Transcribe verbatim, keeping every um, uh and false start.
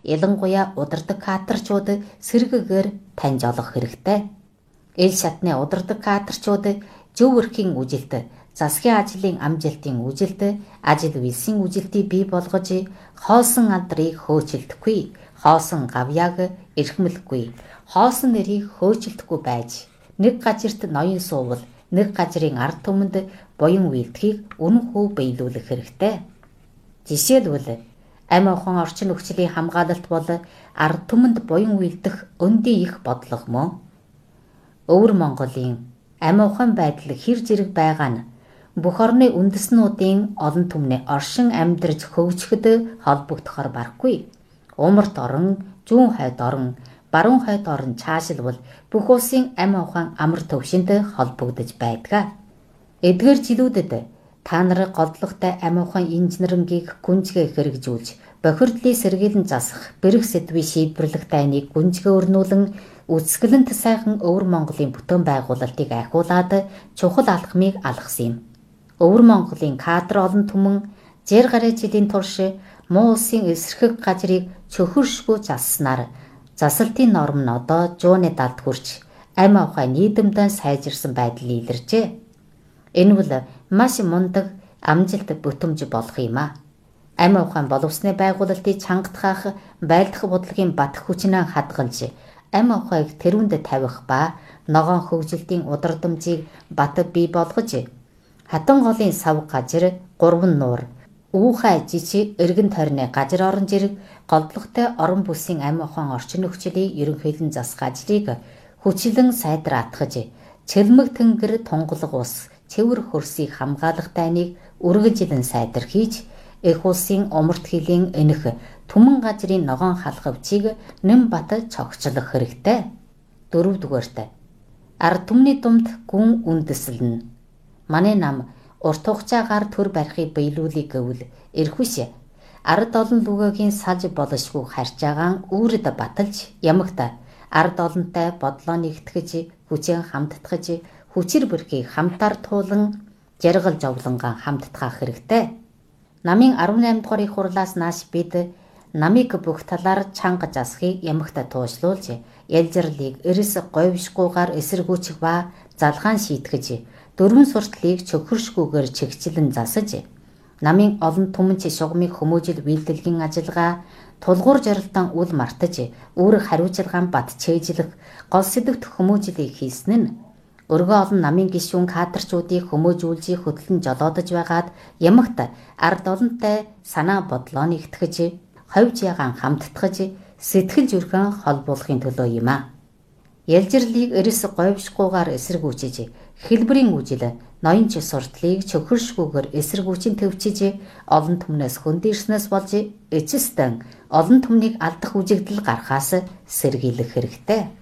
ялангуяа удирдаг кадрчууд сэргэгээр таньж олох хэрэгтэй. Ил шатны удирдаг кадрчууд зөв өрхийн үжилт, засгийн ажлын амжилтын үжилт, ажил үйлсийн үжилтийг бий болгож хоосон андрыг хөөцөлдөхгүй, хоосон гавьяаг эрхмэлгүй, хоосон нэрийг хөөцөлдөхгүй байж нэг газарт ноён суувал нэг газрын ард түмэнд буян үйлдэхийг үнэнхүү биелүүлэх хэрэгтэй. Жишээлбэл амь ухаан орчин нөхцөлийн хамгаалалт бол ард түмэнд буян үйлдэх өндийн их бодлого мөн. Өвөр Монголын амь ухаан байдал хэр зэрэг байгаа нь бүх орны үндэснүүдийн олон түмний оршин амьдарч хөгжөхөд холбогдохоор барахгүй. Умарт орон, зүүн хойд орон, баруун хойд орон цаашлбал бүх улсын амь ухаан амар төвшөнд холбогдож байдаг. Эдгээр жилүүдэд та нар голдлоготой амь ухаан инженерингийг гүнзгий хэрэгжүүлж, бохирдлын сэргийлэн засах бэрх сэдвийн шийдвэрлэх дайныг гүнзгий өрнүүлэн үсгэлэнт сайхан Өвөр Монголын бүтээн байгуулалтыг ахиулаад чухал алхмыг алгасан юм. Өвөр Монголын кадр олон түмэн зэр гараа жилийн турш муу улсын эсрэг газрыг чөхөршгүй заснаар засалтын норм нь одоо жууны далд хүрч амь ухаан нийгэмдээ сайжирсан байдал илэржээ. Энэ бол маш мундаг амжилт бүтэмж болох юм а. Амь ухаан боловсны байгуулалтыг чангатгах байлдах бодлогын бат хүчнээ хадгалж амь ухааг тэрүүнд тавих ба ногоон хөгжилтийн удирдамжийг бат бий болгож хатан голын сав газар гурван нуур үүхай жижиг эргэн тойрны газар орон зэрэг голдлоготой орон бүсийн амь ухаан орчин нөхцөлийг ерөнхийлөн засах ажлыг хүчлэн сайдраатгаж цэлмэг тэнгэр тунгалаг ус цэвэр хөрсийг хамгаалах дайныг үргэлжлэн сайдэрхийж эх улсын умарт хилийн энэх түмэн газрын ногоон халхавчийг нэм бат цогцлох хэрэгтэй. Дөрөвдүгээрт ард түмний думд гүн үндэслэн манай нам урт хугацаагаар төр барихыг биелүүлэх гэвэл эрхвиш ард олон лүгэгийн саж болошгүй харьцаагаан үүрд баталж ямагт ард олонтой бодлоо нэгтгэж хүчээ хамтдагж хүчээр бүрхийг хамтаар туулан жаргал жовлонгаан хамтдах хэрэгтэй. Намын арван наймд дугаар их хурлаас нааш бид намыг бүх талаар чанга засахыг ямагт туушлуулж ялжирлыг эрс говьшгүйгээр эсэргүүцэх ба залгаан шийтгэж дөрвөн сурталыг чөхөршгүйгээр чигчлэн засаж намын олон түмэнч шугамыг хүмүүжил үйлдэлгийн ажиллагаа тулгуур жаргалтан үл мартаж үүрэг хариуцлагаан бат чэйжлэх гол сэдвт хүмүүжлийг хийсэн нь өргөө олон намын гишүүн кадрчуудыг хүмүүжүүлж хөтлөн жолоодож байгаад ямагт ард олонтой санаа бодлоо нэгтгэж ховж ягаан хамтдагж сэтгэл зүрхэн холбуулахын төлөө юм а. Ялжирлыг эрс говьшгүйгээр эсэргүүцэж хэлбэрийн үжил ноён ч сурталыг чөхөршгүйгээр эсэргүүцэн төвчиж олон түмнээс хөндөрснөөс болж эцэстэн олон түмнийг алдах үжигдэл гарахаас сэргийлэх хэрэгтэй.